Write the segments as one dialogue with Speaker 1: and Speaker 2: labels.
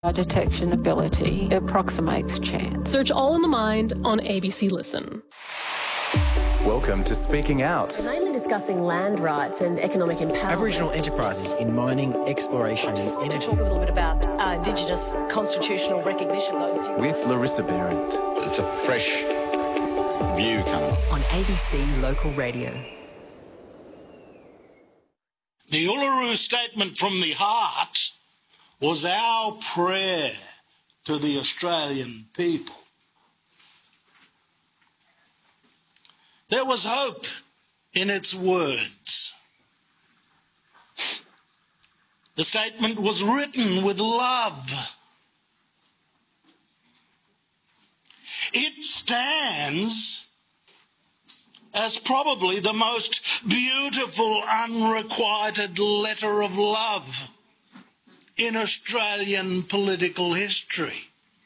Speaker 1: Detection ability approximates chance.
Speaker 2: Search All in the Mind on ABC Listen.
Speaker 3: Welcome to Speaking Out.
Speaker 4: Mainly discussing land rights and economic empowerment.
Speaker 5: Aboriginal enterprises in mining, exploration and energy.
Speaker 6: To talk a little bit about Indigenous constitutional recognition.
Speaker 3: With Larissa Behrendt.
Speaker 7: It's a fresh view coming
Speaker 8: on ABC Local Radio.
Speaker 9: The Uluru Statement from the Heart was our prayer to the Australian people. There was hope in its words. The statement was written with love. It stands as probably the most beautiful unrequited letter of love in Australian political history.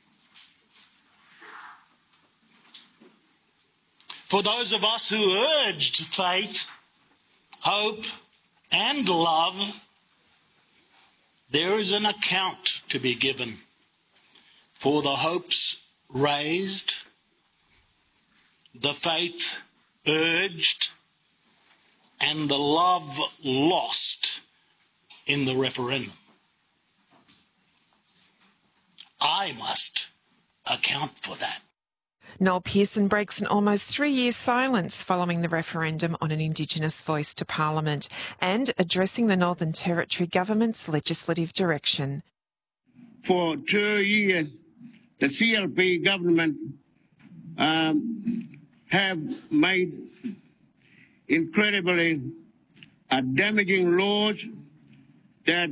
Speaker 9: For those of us who urged faith, hope, and love, there is an account to be given for the hopes raised, the faith urged, and the love lost in the referendum. I must account for that.
Speaker 10: Noel Pearson breaks an almost 3-year silence following the referendum on an Indigenous voice to Parliament and addressing the Northern Territory Government's legislative direction.
Speaker 11: For 2 years, the CLP government have made incredibly damaging laws that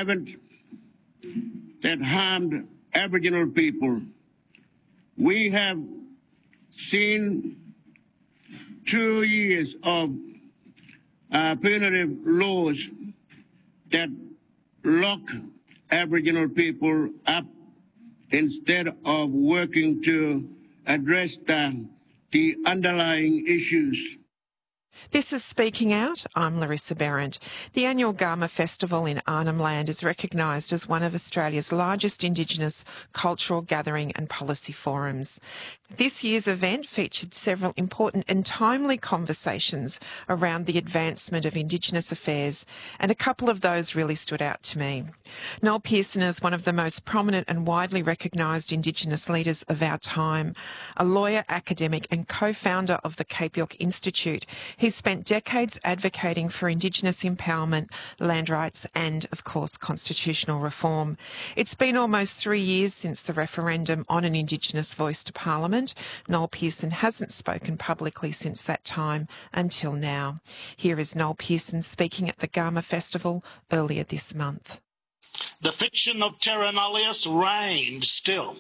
Speaker 11: harmed Aboriginal people. We have seen 2 years of punitive laws that lock Aboriginal people up instead of working to address the underlying issues.
Speaker 10: This is Speaking Out. I'm Larissa Behrendt. The annual Garma Festival in Arnhem Land is recognised as one of Australia's largest Indigenous cultural gathering and policy forums. This year's event featured several important and timely conversations around the advancement of Indigenous affairs, and a couple of those really stood out to me. Noel Pearson is one of the most prominent and widely recognised Indigenous leaders of our time, a lawyer, academic and co-founder of the Cape York Institute. He's spent decades advocating for Indigenous empowerment, land rights and, of course, constitutional reform. It's been almost 3 years since the referendum on an Indigenous voice to Parliament. Noel Pearson hasn't spoken publicly since that time until now. Here is Noel Pearson speaking at the Garma Festival earlier this month.
Speaker 9: The fiction of terra nullius reigned still.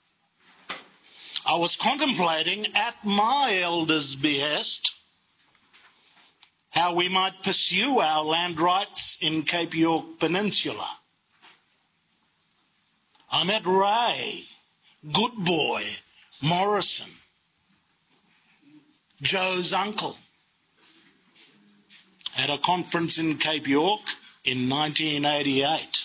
Speaker 9: I was contemplating at my elders' behest how we might pursue our land rights in Cape York Peninsula. I met Ray, Good Boy, Morrison, Joe's uncle, at a conference in Cape York in 1988.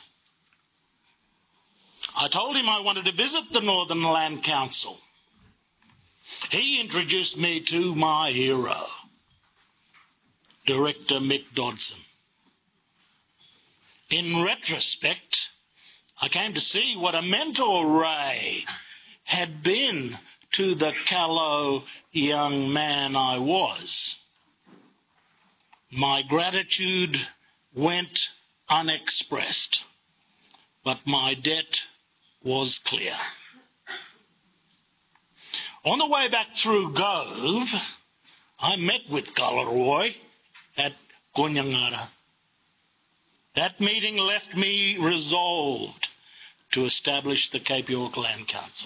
Speaker 9: I told him I wanted to visit the Northern Land Council. He introduced me to my hero, Director Mick Dodson. In retrospect, I came to see what a mentor Ray had been to the callow young man I was. My gratitude went unexpressed, but my debt was clear. On the way back through Gove, I met with Galarrwuy at Gonyangara. That meeting left me resolved to establish the Cape York Land Council.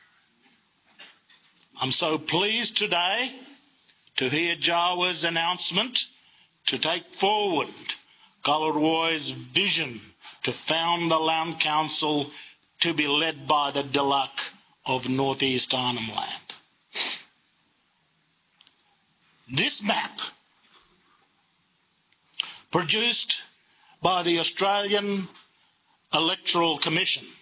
Speaker 9: I'm so pleased today to hear Jawa's announcement to take forward Galarrwuy's vision to found a land council to be led by the Diluk of North East Arnhem Land. This map, produced by the Australian Electoral Commission,